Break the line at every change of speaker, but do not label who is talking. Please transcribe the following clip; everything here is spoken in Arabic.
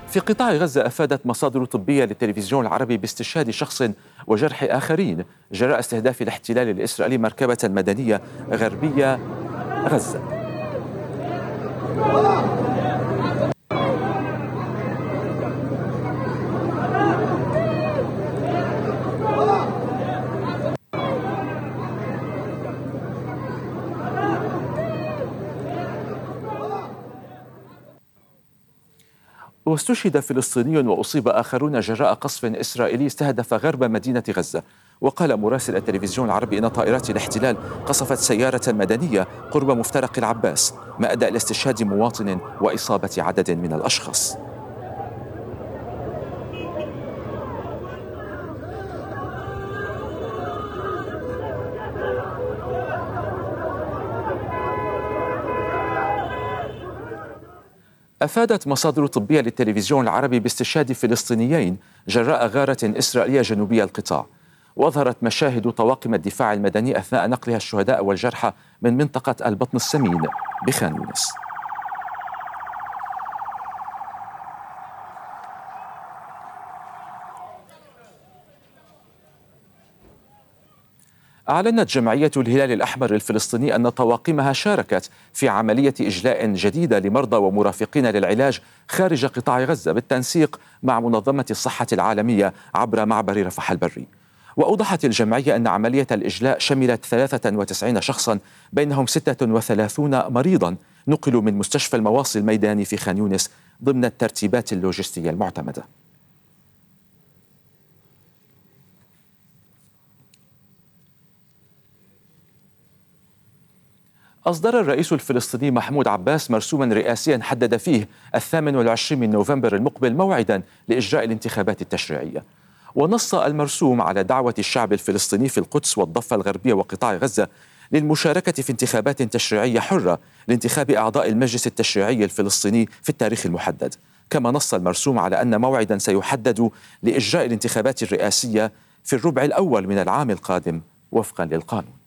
في قطاع غزة أفادت مصادر طبية للتلفزيون العربي باستشهاد شخص وجرح آخرين جراء استهداف الاحتلال الإسرائيلي مركبة مدنية غربية غزة. واستشهد فلسطيني وأصيب آخرون جراء قصف إسرائيلي استهدف غرب مدينة غزة. وقال مراسل التلفزيون العربي إن طائرات الاحتلال قصفت سيارة مدنية قرب مفترق العباس، ما أدى إلى استشهاد مواطن وإصابة عدد من الأشخاص. أفادت مصادر طبية للتلفزيون العربي باستشهاد فلسطينيين جراء غارة إسرائيلية جنوبي القطاع. وأظهرت مشاهد طواقم الدفاع المدني أثناء نقلها الشهداء والجرحى من منطقة البطن السمين بخان يونس. أعلنت جمعية الهلال الأحمر الفلسطيني أن طواقمها شاركت في عملية إجلاء جديدة لمرضى ومرافقين للعلاج خارج قطاع غزة بالتنسيق مع منظمة الصحة العالمية عبر معبر رفح البري. وأوضحت الجمعية أن عملية الإجلاء شملت 93 شخصا بينهم 36 مريضا نقلوا من مستشفى المواصل الميداني في خان يونس ضمن الترتيبات اللوجستية المعتمدة. أصدر الرئيس الفلسطيني محمود عباس مرسوما رئاسيا حدد فيه 28 من نوفمبر المقبل موعدا لإجراء الانتخابات التشريعية. ونص المرسوم على دعوة الشعب الفلسطيني في القدس والضفة الغربية وقطاع غزة للمشاركة في انتخابات تشريعية حرة لانتخاب أعضاء المجلس التشريعي الفلسطيني في التاريخ المحدد. كما نص المرسوم على أن موعدا سيحدد لإجراء الانتخابات الرئاسية في الربع الأول من العام القادم وفقا للقانون.